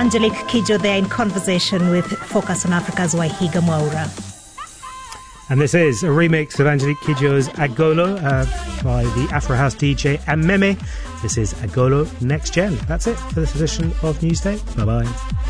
Angelique Kidjo there in conversation with Focus on Africa's Waihiga Mwaura. And this is a remix of Angelique Kidjo's Agolo by the Afro House DJ Ameme. This is Agolo Next Gen. That's it for this edition of Newsday. Bye-bye.